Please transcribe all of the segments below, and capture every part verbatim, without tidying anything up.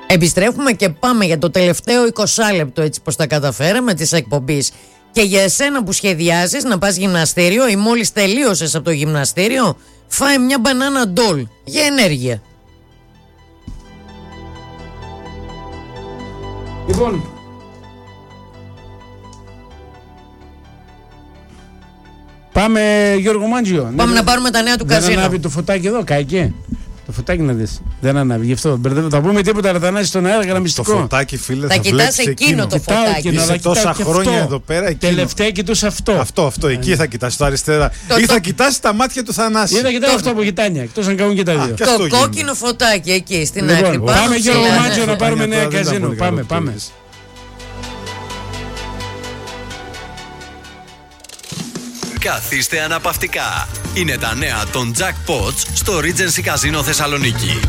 Επιστρέφουμε και πάμε για το τελευταίο είκοσι λεπτό, έτσι πως τα καταφέραμε, της εκπομπής. Και για εσένα που σχεδιάζεις να πας γυμναστήριο ή μόλις τελείωσες από το γυμναστήριο, φάει μια μπανάνα ντόλ για ενέργεια. Λοιπόν, πάμε Γιώργο Μάντζιο. Πάμε ναι, να πάρουμε τα νέα του καζίνο. Δεν ανάβει το φωτάκι εδώ, καηκε. Το φωτάκι να δεις. Δεν ανάβει. Γι' αυτό μπερδεύω. Θα πούμε τίποτα, αλλά θα ανάσει στον αέρα για ένα μυστικό. Το φωτάκι, φίλε, θα, θα κοιτάς εκείνο το φωτάκι. Είσαι τόσα χρόνια αυτό. Εδώ πέρα. Εκείνο. Τελευταία κοιτούσα αυτό. Αυτό, αυτό. Εκεί θα κοιτάσει το αριστερά. Το, ή το... θα κοιτάσει τα μάτια του Θανάση. Ή θα κοιτάσει αυτό από γειτάνια. Εκτός αν κάνουν και τα δύο. Α, το κόκκινο γίνεται. Φωτάκι εκεί στην λοιπόν, άκρη. Πάμε Γιώργο Μάντζιο να πάρουμε νέα καζίνο. Πάμε, πάμε. Καθίστε αναπαυτικά. Είναι τα νέα των Jackpots στο Regency Casino Θεσσαλονίκη.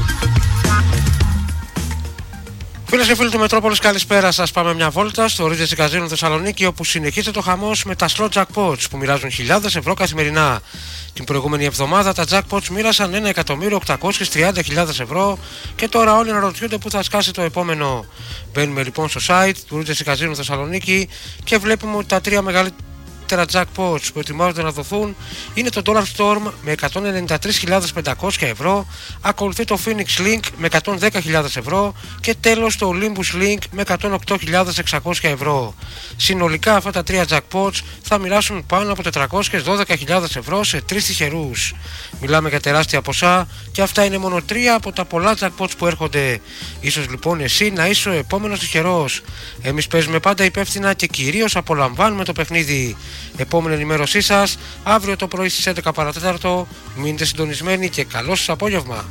Φίλες και φίλοι του Μετρόπολης, καλησπέρα σας. Πάμε μια βόλτα στο Regency Casino Θεσσαλονίκη, όπου συνεχίζεται το χαμός με τα slot jackpots που μοιράζουν χιλιάδες ευρώ καθημερινά. Την προηγούμενη εβδομάδα τα jackpots μοίρασαν ένα εκατομμύριο οκτακόσιες τριάντα χιλιάδες ευρώ και τώρα όλοι αναρωτιούνται πού θα σκάσει το επόμενο. Μπαίνουμε λοιπόν στο site του Regency Casino Θεσσαλονίκη και βλέπουμε ότι τα τρία μεγαλύτερα jackpots που ετοιμάζονται να δοθούν είναι το Dollar Storm με εκατόν ενενήντα τρεις χιλιάδες πεντακόσια ευρώ, ακολουθεί το Phoenix Link με εκατόν δέκα χιλιάδες ευρώ και τέλος το Olympus Link με εκατόν οκτώ χιλιάδες εξακόσια ευρώ. Συνολικά αυτά τα τρία jackpots θα μοιράσουν πάνω από τετρακόσιες δώδεκα χιλιάδες ευρώ σε τρεις τυχερούς. Μιλάμε για τεράστια ποσά και αυτά είναι μόνο τρία από τα πολλά jackpots που έρχονται. Ίσως λοιπόν εσύ να είσαι ο επόμενος τυχερός. Εμείς παίζουμε πάντα υπεύθυνα και κυρίως απολαμβάνουμε το παιχνίδι. Επόμενη ενημέρωσή σας αύριο το πρωί στις έντεκα παρά τέταρτο. Μείνετε συντονισμένοι και καλό σας απόγευμα.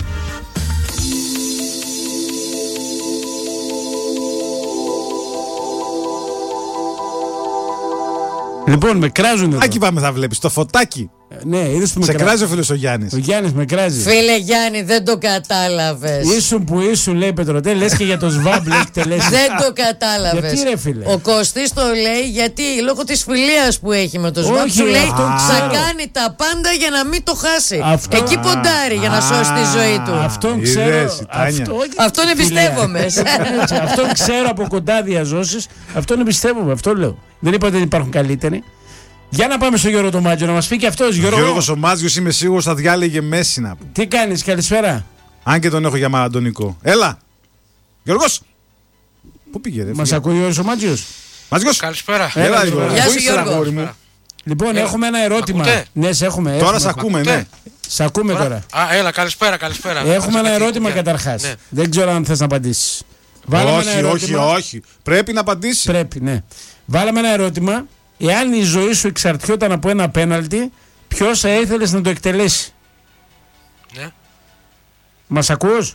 Λοιπόν, με κράζουν εδώ. Άκη πάμε, θα βλέπεις το φωτάκι. Ε, ναι, είδες που με σε κράζει. κράζει ο φίλος ο Γιάννης. Ο Γιάννης με κράζει. Φίλε Γιάννη, δεν το κατάλαβες. Ήσουν που ήσουν, λέει Πετρωτέ, λες και για το ΣΒΑΜ λέει εκτελέσεις. Δεν το κατάλαβες. Γιατί ρε φίλε. Ο Κωστής το λέει γιατί λόγω της φιλίας που έχει με το ΣΒΑΜ. Όχι, σου λέει θα κάνει τα πάντα για να μην το χάσει. Αυτό... Εκεί ποντάρει για να σώσει τη ζωή του. Αυτόν ξέρω. Αυτό... Αυτόν εμπιστεύομαι. Αυτόν ξέρω από κοντά διαζώσεις. Αυτόν εμπιστεύομαι. Αυτό λέω. Δεν είπα ότι δεν υπάρχουν καλύτεροι. Για να πάμε στο Γιώργο το Μάτζιο να μας πει και αυτός. Γιώργο... Γιώργος ο Μάτζιος είμαι σίγουρος θα διάλεγε μέση να πει. Τι κάνεις, καλησπέρα. Αν και τον έχω για μαραντονικό. Έλα! Γιώργος! Πού πήγε ρε? Μας ακούει ο Γιώργος ο Μάτζιος? Μάτζιος! Καλησπέρα. Έλα, Γιώργο. Γεια σου Γιώργο. Λοιπόν, έλα. Έχουμε ένα ερώτημα. Ακούτε? Ναι, σε έχουμε. Τώρα έχουμε. σε ακούμε, ναι. Σε ακούμε τώρα. τώρα. Α, έλα, καλησπέρα, καλησπέρα. Έχουμε ένα ερώτημα καταρχάς. Ναι. Δεν ξέρω αν θες να απαντήσεις. Όχι, όχι, όχι. Πρέπει να απαντήσει. Πρέπει, ναι. Βάλαμε ένα ερώτημα. Εάν η ζωή σου εξαρτιόταν από ένα πέναλτι, ποιος θα ήθελες να το εκτελέσει? Ναι. Μας ακούς?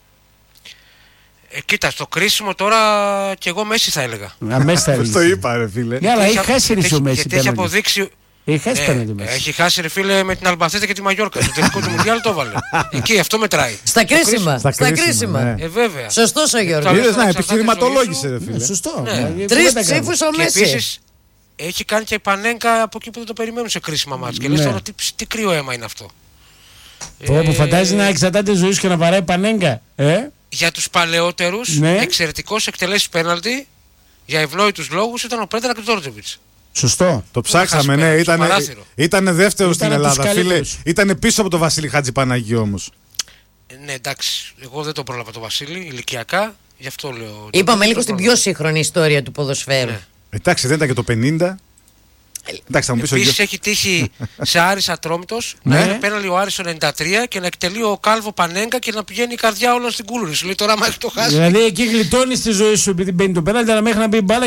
Ε, κοίτα, στο κρίσιμο τώρα κι εγώ Μέση θα έλεγα. Α, Μέση θα έλεγες. Το είπα ρε φίλε. Ναι, αλλά έχει χάσει ρε ο Μέση. Γιατί έχει αποδείξει... Έχει χάσει πέναλτι ο Μέση. Έχει χάσει ρε φίλε με την Αλμπαθέτα και τη Μαγιόρκα. Το τελικό του Μουντιάλ το έβαλε. Εκεί αυτό μετράει. Στα κρίσιμα. Στα κρίσιμα. Ε, βέβαια. Σωστός ο Γιώργος. Είδες να επιχειρηματολόγησε ρε φίλε. Σωστό. Τρεις ψήφους ο Μέση. Έχει κάνει και Πανέγκα από εκεί που δεν το περιμένουν σε κρίσιμα μάτς. Και λες τώρα τι, τι κρύο αίμα είναι αυτό. Πω, ε, που φαντάζει να εξαρτάται τη ζωή σου και να βαράει Πανέγκα. Ε? Για τους παλαιότερους, ναι. εξαιρετικός εκτελέσεις πέναλτι για ευνόητους λόγους ήταν ο Πρέτρα Τζόρτζεβιτς. Σωστό. Το ψάξαμε, ναι. Ήταν, ήταν δεύτερο στην Ελλάδα. Φίλε, ήταν πίσω από τον Βασίλη Χατζηπαναγίου όμως. Ε, ναι, εντάξει. Εγώ δεν τον πρόλαβα τον Βασίλη ηλικιακά. Γι' αυτό λέω. Είπαμε λίγο στην πιο σύγχρονη ιστορία του ποδοσφαίρου. Ναι. Εντάξει, δεν ήταν και το πενήντα. Εντάξει, θα μου πεις. Επίσης έχει τύχει σε Άρης Ατρόμητος να έχει πέναλτι ο Άρης το ενενήντα τρία και να εκτελεί ο Κάλβο Πανέγκα και να πηγαίνει η καρδιά όλων στην κούλουρη. Σου λέει τώρα, μα έχει το χάσει. Δηλαδή εκεί γλιτώνει τη ζωή σου επειδή μπαίνει το πέναλτι, αλλά μέχρι να μπει μπάλα.